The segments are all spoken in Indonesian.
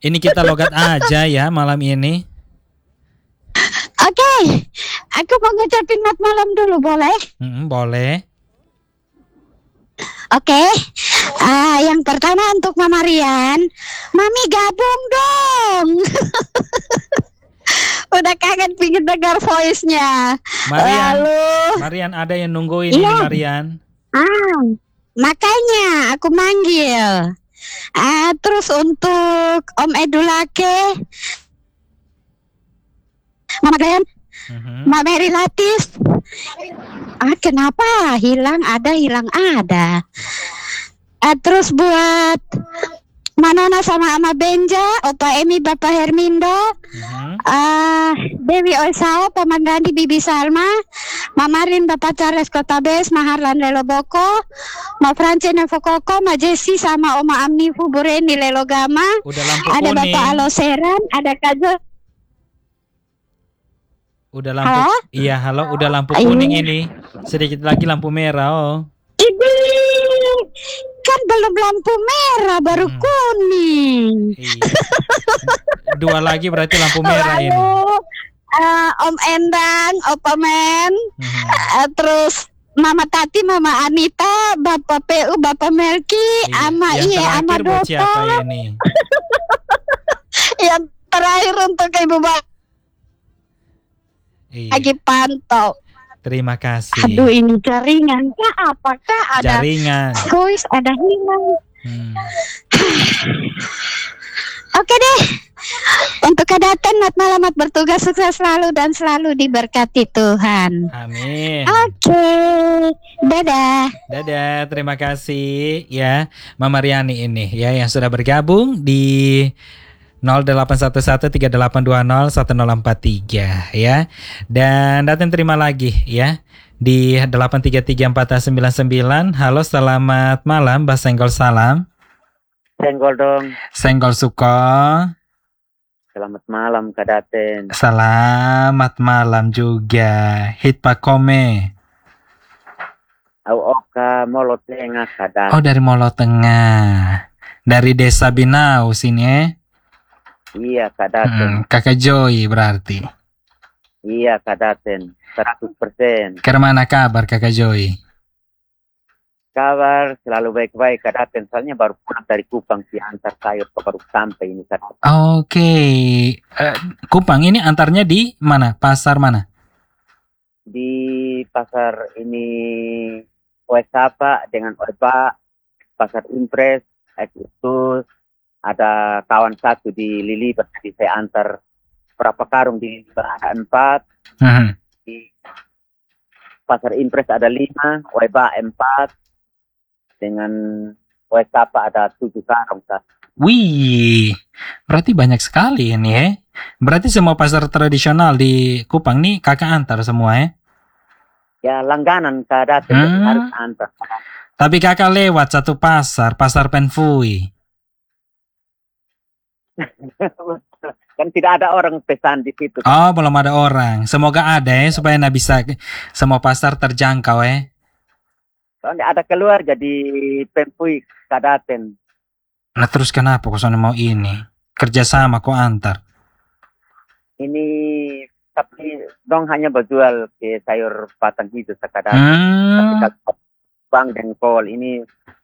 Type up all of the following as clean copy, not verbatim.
Ini kita logat aja ya malam ini. Oke, aku mau ngucapin selamat malam dulu, boleh? Boleh. Oke, yang pertama untuk Mama Rian, Mami gabung dong. Udah kangen pingin dengar voice-nya. Marian ada yang nungguin ini Marian. Makanya aku manggil. Terus untuk Om Edulake, Mama Glenn, Mbak Mary Latis. Kenapa hilang ada. Terus buat Manona sama Ama Benja, Opa Emi, Bapak Hermindo, Dewi Oisao, Paman Randi, Bibi Salma, Mama Rin, Bapak Charles Kotabes, Maharlan Lelo Boko, Ma France Nevo Koko, Ma Jesi sama Oma Amni Fubureni Lelo Gama, ada kuning. Bapak Aloseran, ada Kajo. Udah lampu. Halo? Iya, halo, udah lampu kuning ini. Sedikit lagi lampu merah, Kan belum lampu merah, baru kuning. Iya. Dua lagi berarti lampu merah ini. Om Endang, Opa Men, terus Mama Tati, Mama Anita, Bapak PU, Bapak Melki, Ama Ama Dota. Siapa ini? Yang terakhir untuk Ibu lagi pantau. Terima kasih. Aduh, ini jaringan apakah ada jaringan voice, ada hilang. Oke deh. Untuk Kadaten, selamat malam, selamat bertugas, sukses selalu dan selalu diberkati Tuhan. Amin. Oke. Dadah. Dadah, terima kasih ya Mama Riani ini ya yang sudah bergabung di 081138201043 ya. Dan Daten terima lagi ya di 8334099. Halo, selamat malam, Mbak Senggol salam. Senggol dong. Senggol suko. Selamat malam Kadaten. Selamat malam juga. Hit Pakome. Oka Molo Tengah Kadaten. Oh, dari Molo Tengah. Dari Desa Binau sini Iya, Kadaten. Kakak Joy berarti. Iya, Kadaten. 100%. Kemana kabar Kakak Joy? Kabar selalu baik-baik, Kadaten. Soalnya baru pulang dari Kupang sih, antar sayur baru sampai ini, Kadaten. Oke. Kupang ini antarnya di mana? Pasar mana? Di pasar ini Oesapa dengan Oeba, pasar Impres, Exodus. Ada kawan satu di Lilibat, jadi saya antar berapa karung di Lilibat ada 4. Di pasar Impres ada 5, Oeba 4, dengan Oesapa ada 7 karung. Wih, berarti banyak sekali ini ya. Berarti semua pasar tradisional di Kupang nih kakak antar semua ya? Ya langganan Kadaten, harus antar. Tapi kakak lewat satu pasar Penfui. Kan tidak ada orang pesan di situ. Oh, belum ada orang. Semoga ada ya supaya bisa semua pasar terjangkau ya. Soalnya ada keluarga di Penfui Kadaten. Nah terus kenapa kok soalnya mau ini? Kerjasama kok antar? Ini tapi dong hanya berjual ke sayur batang hijau Kadaten. Tapi Bang dan Kol ini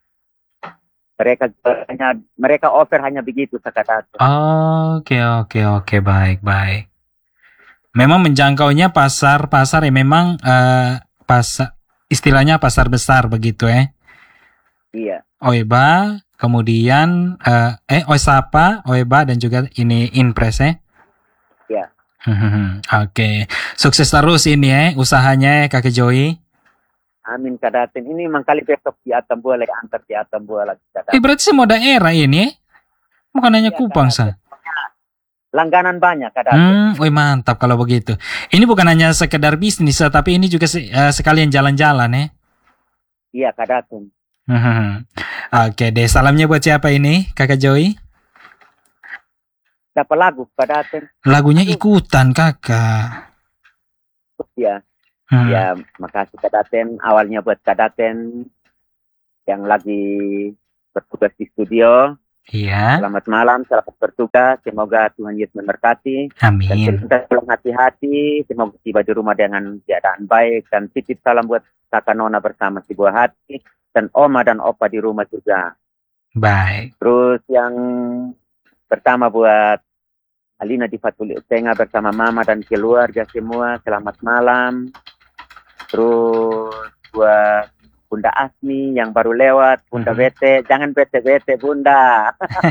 mereka offer hanya begitu Kadaten. Oke, baik. Memang menjangkaunya pasar ya memang pasar istilahnya pasar besar begitu ya. Iya. Oeba, kemudian Oesapa, Oeba dan juga ini Impres ya. Iya. Oke. Sukses terus ini ya usahanya Kakek Joy. Amin Kadaten. Ini memang kali besok di Atambua lagi antar di Atambua lagi. Berarti semua daerah ini bukan hanya Kupang sah. Langganan banyak Kadaten. Wih mantap kalau begitu. Ini bukan hanya sekedar bisnis tapi ini juga sekalian jalan-jalan ya. Iya Kadaten. Oke deh, salamnya buat siapa ini Kakak Joy? Dapat lagu Kadaten. Lagunya ikutan kakak. Ya. Ya, makasih Kadaten. Awalnya buat Kadaten yang lagi bertugas di studio. Iya. Selamat malam, selamat bertugas. Semoga Tuhan Yesus memberkati. Amin. Dan kita pulang hati-hati. Semoga tiba di rumah dengan keadaan baik. Dan titip salam buat kakak Nona bersama si buah hati. Dan oma dan opa di rumah juga. Baik. Terus yang pertama buat Alina di Fatuli Utenga bersama mama dan keluarga semua. Selamat malam. Terus buat Bunda Asmi yang baru lewat, Bunda Bete, jangan bete-bete Bunda.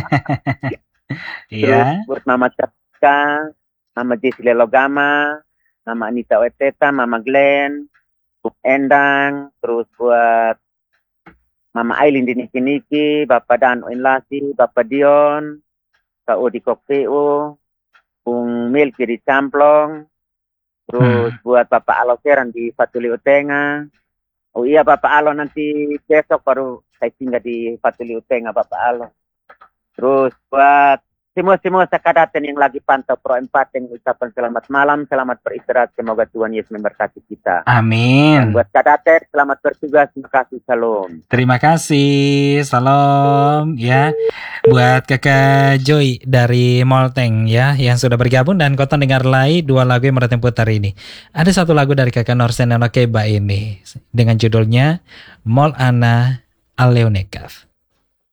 Iya. Terus buat Mama Caka, Mama Jesi Lelogama, Mama Anita Weteta, Mama Glenn, Bu Endang, terus buat Mama Aileen di Niki-Niki, Bapak Dan Oinlasi, Bapak Dion, Kak Odi Kokpeo, Bung Milki di Camplong, terus buat Bapak Aloseran di Fatuli Utenga. Oh iya Bapak Alo, nanti besok baru saya singgah di Fatuli Utenga Bapak Alo. Terus buat semua sekadaten yang lagi pantau Pro 4 yang ucapan selamat malam, selamat beristirahat, semoga Tuhan Yesus memberkati kita. Amin. Dan buat kadaten selamat bertugas, terima kasih, salam. Terima kasih, salam ya. Buat Kakak Joy dari Molteng ya, yang sudah bergabung dan Kota Dengar Lai, 2 lagu yang merateng putar ini. Ada 1 lagu dari Kakak Norsen Keba ini dengan judulnya Mol Ana Aleonekaf.